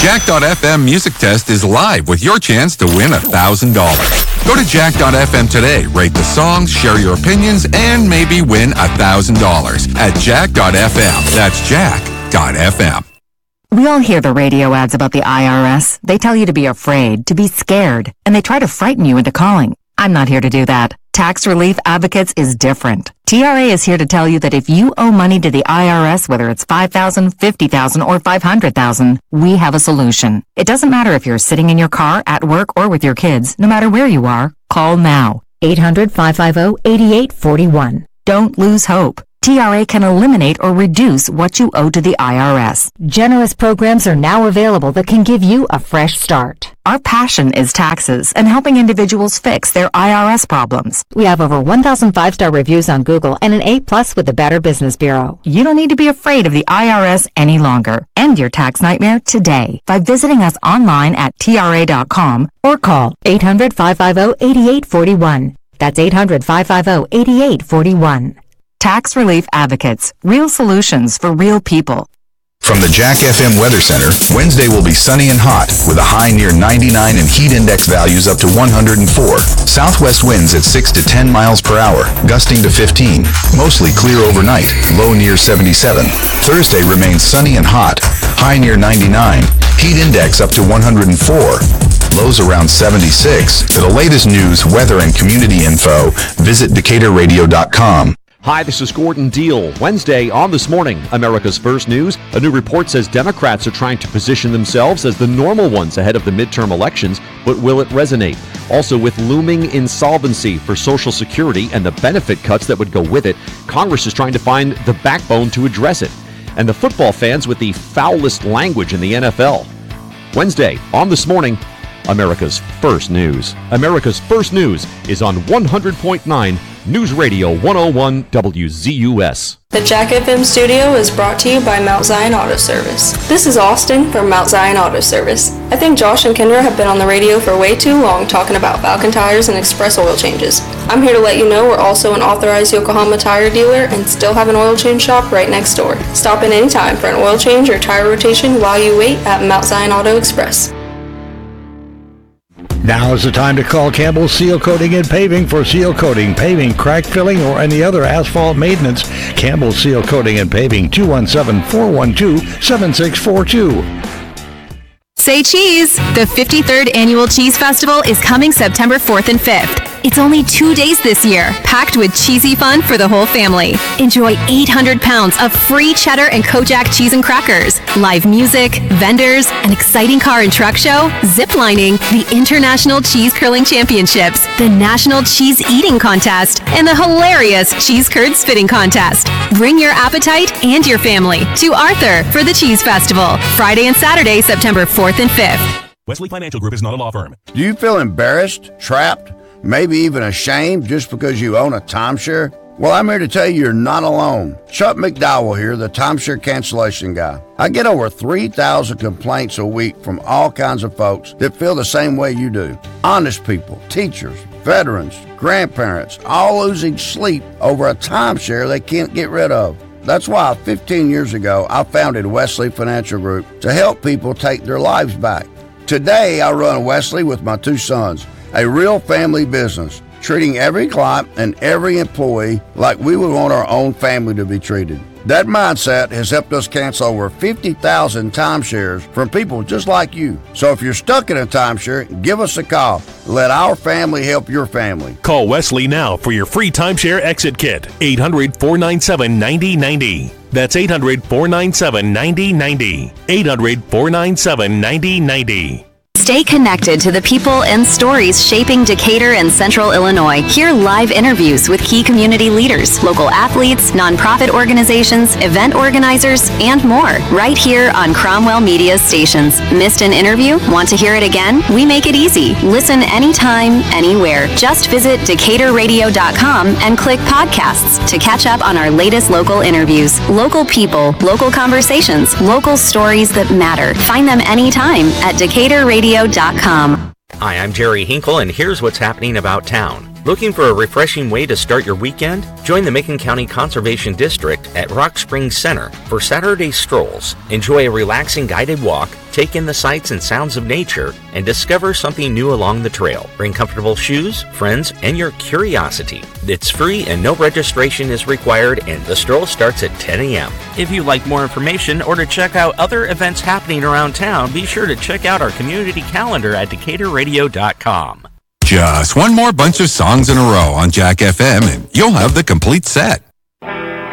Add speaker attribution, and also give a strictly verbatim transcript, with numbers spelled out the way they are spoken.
Speaker 1: Jack dot F M Music Test is live with your chance to win one thousand dollars. Go to Jack dot F M today, rate the songs, share your opinions, and maybe win one thousand dollars at Jack dot F M. That's Jack dot F M.
Speaker 2: We all hear the radio ads about the I R S. They tell you to be afraid, to be scared, and they try to frighten you into calling. I'm not here to do that. Tax Relief Advocates is different. T R A is here to tell you that if you owe money to the I R S, whether it's five thousand dollars, fifty thousand dollars, or five hundred thousand dollars, we have a solution. It doesn't matter if you're sitting in your car, at work, or with your kids. No matter where you are, call now. eight hundred, five five zero, eight eight four one. Don't lose hope. T R A can eliminate or reduce what you owe to the I R S. Generous programs are now available that can give you a fresh start. Our passion is taxes and helping individuals fix their I R S problems. We have over one thousand five-star reviews on Google and an A plus with the Better Business Bureau. You don't need to be afraid of the I R S any longer. End your tax nightmare today by visiting us online at T R A dot com or call eight hundred, five five zero, eight eight four one. That's eight hundred, five five zero, eight eight four one. Tax Relief Advocates. Real solutions for real people.
Speaker 3: From the Jack F M Weather Center, Wednesday will be sunny and hot, with a high near ninety-nine and heat index values up to one hundred four. Southwest winds at six to ten miles per hour, gusting to fifteen. Mostly clear overnight, low near seventy-seven. Thursday remains sunny and hot, high near ninety-nine, heat index up to one hundred four. Lows around seventy-six. For the latest news, weather, and community info, visit Decatur radio dot com.
Speaker 4: Hi, this is Gordon Deal. Wednesday on This Morning, America's First News. A new report says Democrats are trying to position themselves as the normal ones ahead of the midterm elections, but will it resonate? Also, with looming insolvency for Social Security and the benefit cuts that would go with it, Congress is trying to find the backbone to address it. And the football fans with the foulest language in the N F L. Wednesday on This Morning, America's First News. America's First News is on one hundred point nine News Radio one oh one W Z U S.
Speaker 5: The Jack F M studio is brought to you by Mount Zion Auto Service. This is Austin from Mount Zion Auto Service. I think Josh and Kendra have been on the radio for way too long talking about Falcon tires and express oil changes. I'm here to let you know we're also an authorized Yokohama tire dealer and still have an oil change shop right next door. Stop in anytime for an oil change or tire rotation while you wait at Mount Zion Auto Express.
Speaker 6: Now is the time to call Campbell Seal Coating and Paving for seal coating, paving, crack filling, or any other asphalt maintenance. Campbell Seal Coating and Paving, two one seven, four one two, seven six four two.
Speaker 7: Say cheese! The fifty-third Annual Cheese Festival is coming September fourth and fifth. It's only two days this year, packed with cheesy fun for the whole family. Enjoy eight hundred pounds of free cheddar and Kojak cheese and crackers, live music, vendors, an exciting car and truck show, zip lining, the International Cheese Curling Championships, the National Cheese Eating Contest, and the hilarious Cheese Curd Spitting Contest. Bring your appetite and your family to Arthur for the Cheese Festival, Friday and Saturday, September fourth and fifth.
Speaker 8: Wesley Financial Group is not a law firm.
Speaker 9: Do you feel embarrassed, trapped, maybe even ashamed just because you own a timeshare? Well, I'm here to tell you you're not alone. Chuck McDowell here, the timeshare cancellation guy. I get over three thousand complaints a week from all kinds of folks that feel the same way you do. Honest people, teachers, veterans, grandparents, all losing sleep over a timeshare they can't get rid of. That's why fifteen years ago, I founded Wesley Financial Group to help people take their lives back. Today, I run Wesley with my two sons, a real family business, treating every client and every employee like we would want our own family to be treated. That mindset has helped us cancel over fifty thousand timeshares from people just like you. So if you're stuck in a timeshare, give us a call. Let our family help your family.
Speaker 8: Call Wesley now for your free timeshare exit kit. eight hundred, four nine seven, nine zero nine zero. That's eight hundred, four nine seven, nine zero nine zero. eight hundred, four nine seven, nine zero nine zero.
Speaker 7: Stay connected to the people and stories shaping Decatur and Central Illinois. Hear live interviews with key community leaders, local athletes, nonprofit organizations, event organizers, and more, right here on Cromwell Media Stations. Missed an interview? Want to hear it again? We make it easy. Listen anytime, anywhere. Just visit Decatur radio dot com and click podcasts to catch up on our latest local interviews. Local people, local conversations, local stories that matter. Find them anytime at Decatur radio dot com.
Speaker 10: Hi, I'm Jerry Hinkle, and here's what's happening about town. Looking for a refreshing way to start your weekend? Join the Macon County Conservation District at Rock Springs Center for Saturday strolls. Enjoy a relaxing guided walk, take in the sights and sounds of nature, and discover something new along the trail. Bring comfortable shoes, friends, and your curiosity. It's free and no registration is required, and the stroll starts at ten a.m.
Speaker 11: If you'd like more information or to check out other events happening around town, be sure to check out our community calendar at decatur radio dot com.
Speaker 1: Just one more bunch of songs in a row on Jack F M and you'll have the complete set.